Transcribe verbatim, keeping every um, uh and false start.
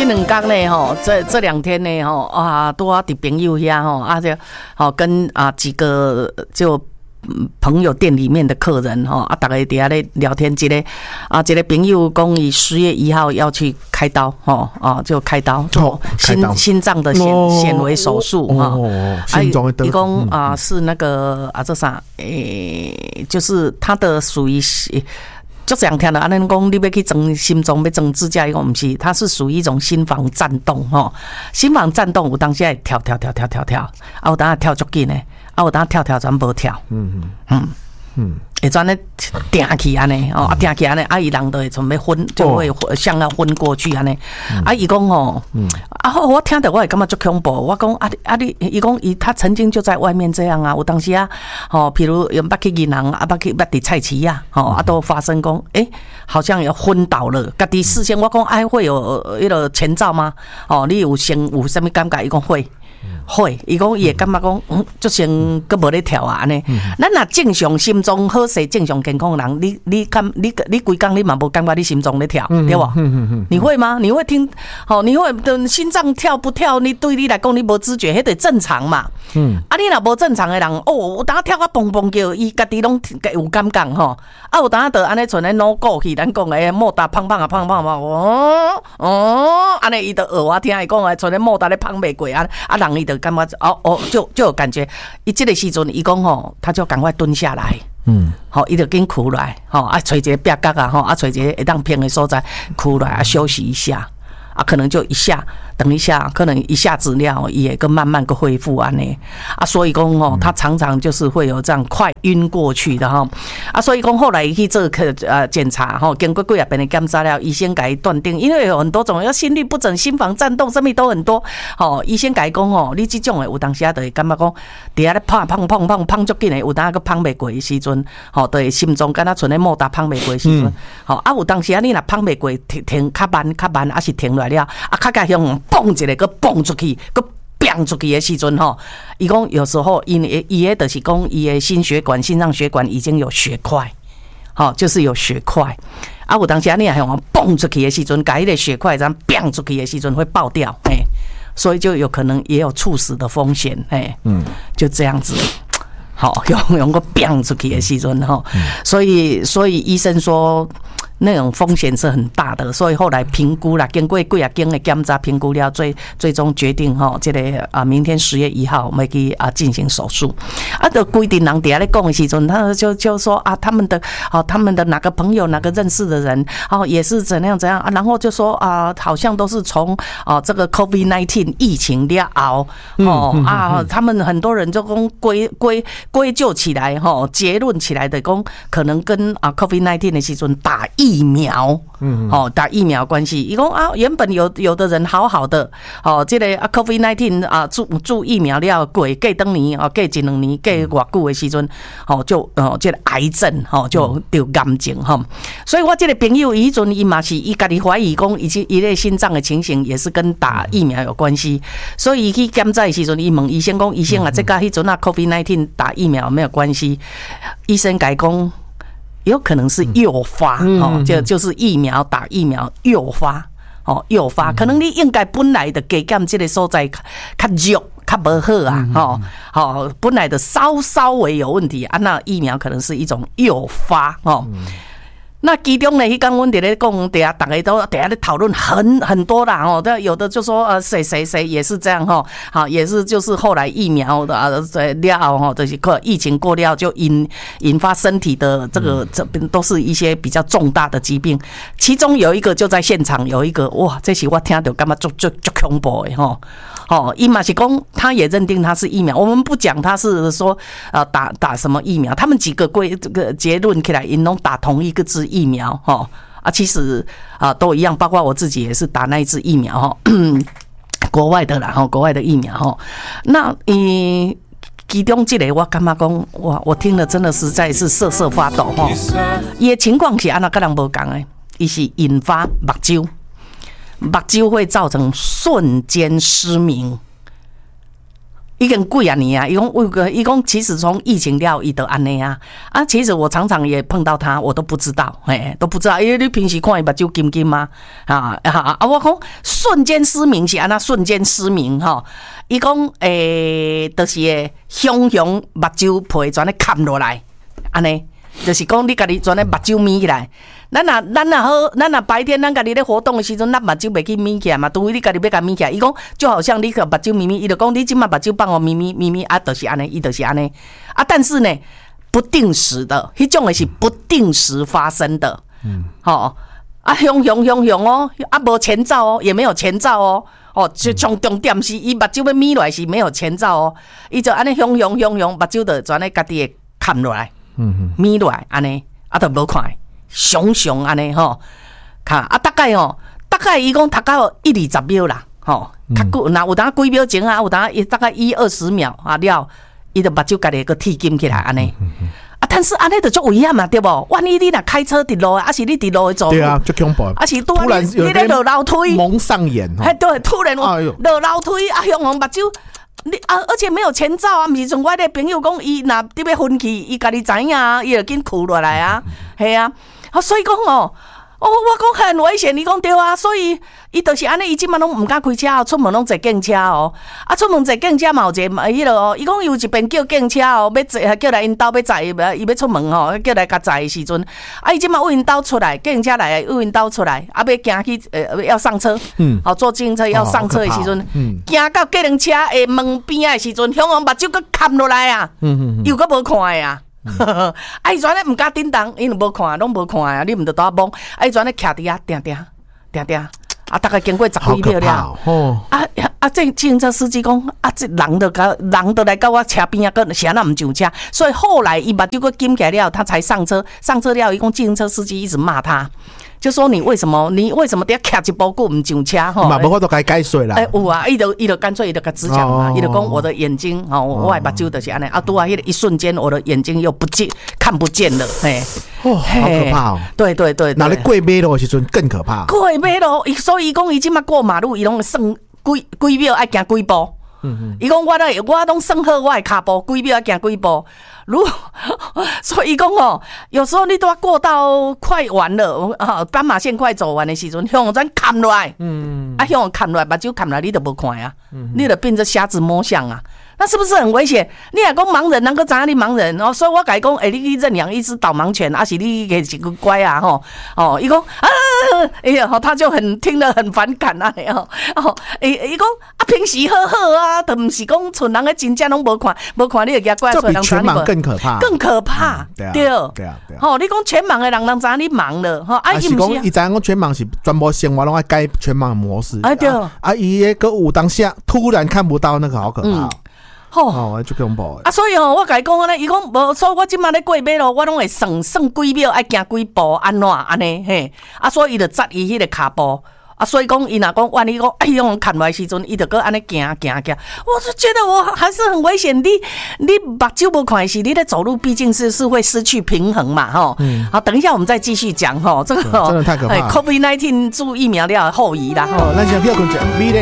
这两天呢，吼，这这两天呢，吼啊，都啊伫朋友遐吼，啊就好跟啊几个就朋友店里面的客人吼，啊，大家底下咧聊天，一个啊，一个朋友讲伊十月一号要去开刀，吼啊，就开刀做心心脏的显显微手术哈，啊，伊讲啊是那个啊这啥诶，就是他的属于。就这样听了，安尼讲你要去装心脏，要装支架，伊讲不是，它是属于一种心房颤动吼。心房颤动，有当时会跳跳跳跳跳跳，啊，有当下跳足紧的，啊，有当下跳跳转无跳，嗯嗯嗯嗯，会转咧定起安尼哦，啊定起安尼，啊伊人都会准备昏，就会像要昏过去安尼。啊，伊讲吼，啊我听到我也感觉足恐怖。我讲啊啊你，伊讲伊他曾经就在外面这样啊，有当时啊，吼，譬如有捌去银行啊，捌去捌伫菜市啊，吼啊都发生讲，诶、欸，好像要昏倒了。家己事先我讲，哎会有迄个前兆吗？哦，你有先有啥物感觉？伊讲会。会，伊讲伊会感觉讲，嗯，足先佫无咧跳啊安尼。咱若正常心脏好势、正常健康的人，你你感你你规工你嘛无感觉你心脏咧跳，对无？你会吗？你会听？哦，你会等心脏跳不跳？你对你来讲你无知觉，迄得正常嘛。嗯。啊，你若无正常的人，哦，有当跳啊蹦蹦叫，伊家己拢有感觉吼。啊，有当下得安尼存咧脑过去，咱讲诶，莫打胖胖啊胖胖嘛，哦哦，安尼伊就学我听伊讲诶，存咧莫打咧胖袂过啊啊人。伊就感觉哦哦，就就有感觉，伊这个时阵，伊讲吼，他就赶快蹲下来，嗯，好，伊就紧哭来，吼啊，找一个壁角啊，吼啊，找一个会当平的所在，哭来啊，休息一下，啊，可能就一下，等一下，可能一下子了，也个慢慢个恢复安尼，啊，所以讲哦，他常常就是会有这样快晕过去的哈，啊，所以讲后来去做个呃检查哈，经过几啊遍的检查了，医生给断定，因为有很多种，要心律不整、心房颤动，什么都很多，吼，医生给讲哦，你这种的有当时啊，就会感觉讲，底下咧胖胖胖胖胖足紧的，有当下个胖袂过的时阵，吼，就会心脏敢若存咧莫打胖袂过的时阵，吼，啊，有当时啊，你若胖袂过，停停较慢较慢，还是停落来了，啊，较加向蹦一个，个蹦出去，个。变出去的时阵吼，伊讲有时候因为伊个就是讲伊的心血管、心脏血管已经有血块，好，就是有血块。啊，有当时你还往蹦出去的时阵，把迄个血块这样变出去的时阵会爆掉，哎，所以就有可能也有猝死的风险，哎，嗯，就这样子。好，用用个变出去的时阵吼，所以所以医生说。那种风险是很大的，所以后来评估了，经过几啊间的检查评估了，最最终决定哈，这个啊，明天十月一号我们可以啊进行手术。啊，的规定人底下咧讲的时阵，他就就说啊，他们的啊，他们的哪个朋友哪个认识的人，哦，也是怎样怎样啊，然后就说啊，好像都是从啊这个 COVID 十九 疫情了后哦啊，他们很多人就讲归归归咎起来哈，结论起来的讲可能跟啊 COVID 十九 的时阵打疫苗，嗯，哦，打疫苗关系，伊讲啊，原本有有的人好好的，哦，这个啊 COVID 十九 啊，注注疫苗了，过过当年哦，过一两年，过偌久的时阵，哦，就哦，这个癌症哦，就得癌症哈。所以我这个朋友，伊阵伊嘛是伊家己怀疑讲，伊伊个心脏的情形也是跟打疫苗有关系，所以伊去检查的时阵，伊问医生讲，医生啊，这个迄阵啊 COVID 十九 打疫苗没有关系，医生改讲。有可能是诱发，哦，就就是疫苗打疫苗诱发，哦，诱发，可能你应该本来的给检这个所在较弱，较不好啊，哦，好，本来的稍稍微有问题啊，那疫苗可能是一种诱发，哦。那其中呢，迄天阮伫咧讲，底下大家都底下咧讨论很很多啦哦，但有的就说呃谁谁谁也是这样哈，好也是就是后来疫苗的啊了哈，这些疫情过了就引引发身体的这个这边都是一些比较重大的疾病，其中有一个就在现场有一个哇，这是我听到干嘛就就就恐怖的哈。哦，伊嘛是讲，他也认定他是疫苗。我们不讲他是说呃打打什么疫苗，他们几个归这个结论起来，因拢打同一个支疫苗哈啊，其实啊都一样，包括我自己也是打那一支疫苗哈，国外的啦哈，国外的疫苗哈。那嗯，其中这个我感觉讲哇，我听了真的实在是瑟瑟发抖哈。伊的情况是安那跟人无共的，伊是引发目睭。目睭会造成瞬间失明， 已经几啊年啊，伊讲为个，伊讲其实从疫情了，伊都安尼啊啊！其实我常常也碰到他，我都不知道，嘿，都不知道，因为你平时看伊目睭金金吗？啊啊啊！我讲瞬间失明是安那瞬间失明吼，伊讲诶，就是诶，熊熊目睭皮全咧砍落来，安尼，就是讲你家己全咧目睭眯起来。咱若咱若好，咱若白天咱家己咧活动的时阵，咱目睭袂去眯起来嘛，除非你家己要甲眯起来。伊讲就好像你个目睭眯眯，伊就讲你即马目睭帮我眯眯眯眯啊，就是安尼，伊就是安尼啊。但是呢，不定时的，迄种的是不定时发生的。嗯，好、哦、啊，凶凶凶凶哦，啊无前兆哦，也没有前兆哦。哦，就从重点是伊目睭要眯落来是没有前兆哦，伊就安尼凶凶凶凶，目睭就全咧家己会砍落来，嗯眯落来安尼，啊都无看。熊熊安尼吼，看啊，大概吼，大概伊讲读到一二十秒啦，吼，较久，那有当几秒钟啊，有当伊大概一二十秒啊了，伊就目睭家己个剃金起来安尼。啊，但是安尼就足危险嘛，对无？万一你若开车伫路，还是你伫路诶走， 对啊，足恐怖。 啊是突然你咧落楼梯， 蒙上眼， 哎对，突然落楼梯啊，向往目睭。你啊，而且没有前兆啊！毋是像我的朋友讲，伊若伫要分去，伊家己知影啊，伊就紧哭落来啊，系啊，啊，所以讲哦，哦，我讲很危险，你讲对啊，所以伊就是安尼，伊即满拢毋敢开车哦，出门拢坐警车哦，啊，出门坐警车嘛有一个迄落哦，伊讲有一边叫警车哦，要坐叫来因兜要载伊，伊要出门吼，叫来甲载的时阵，啊，伊即满有因兜出来，警车来有因兜出来，啊，要行去呃要上车，嗯，好坐自行车要上车的时阵，嗯，行到计程车的门边的时阵，向往目睭佮砍落来啊，嗯嗯，又佮无看的啊。啊！伊全咧毋敢叮当，因无看，拢无看啊！你毋着倒摸，啊！伊全咧徛伫遐，定定定定，啊！大概经过十几秒了，哦、啊啊！这自行车司机讲，啊，这人就甲人就来到我车边啊，个是安那毋上车，所以后来伊目睭佮金起来了，他才上车。上车了，伊讲自行车司机一直骂他。就说你为什么你为什么得徛一步久唔上车吼？ 嘛，无法度该解说啦。 哎、欸，有啊，伊就伊就干脆伊就甲指讲嘛，伊就讲我的眼睛吼，我目睭就是安尼啊，拄啊，迄个一瞬间我的眼睛又不见看不见了，嘿， 哦，好可怕哦！ 对对对， 那你过马路的时阵更可怕。 过马路，所以伊讲伊即马过马路，伊拢算几几秒爱行几步。嗯伊讲我咧，我拢算好我的脚步，几秒要行几步。如所以讲哦，有时候你都要过到快完了啊，斑马线快走完的时阵，向咱砍落来，嗯，啊，向砍落来，目睭砍落来，你都无看啊，嗯、你就变成瞎子摸象啊。那是不是很危险？你也讲盲人，能够知影你盲人哦，所以我甲伊讲，诶、欸，你去认养一只导盲犬，还是你给一个乖啊？吼，哦，伊讲啊，哎呀，他就很听得很反感啊，哦，哦，伊伊讲啊，平时好好啊，都毋是讲村人个真正拢无看，无看你就惊怪， 这比全盲更可怕， 更可怕，嗯、对啊，对啊，对啊，吼、哦，你讲全盲的人，人知影你盲了，吼、哦，啊， 伊是讲伊知影讲全盲是全部生活拢爱改全盲模式， 啊对，啊， 啊，伊个有当下突然看不到那个好可怕。嗯吼、 哦，就恐怖啊！所以吼、喔，我甲伊讲安尼，伊讲无，所以我即马咧过马路，我拢会算算几秒，爱行几步，安怎安尼嘿？啊，所以伊就扎伊迄个骹步。啊，所以讲，伊若讲，万一讲，哎呦，看来时阵，伊就搁安尼行行行，我就觉得我还是很危险。你你目睭无看是，你在走路毕竟是是会失去平衡嘛，吼。嗯。好，等一下我们再继续讲吼，这个、喔、 真的太可怕了。 COVID 十九 注疫苗了后遗啦。 哦，咱先休困一下，美丽。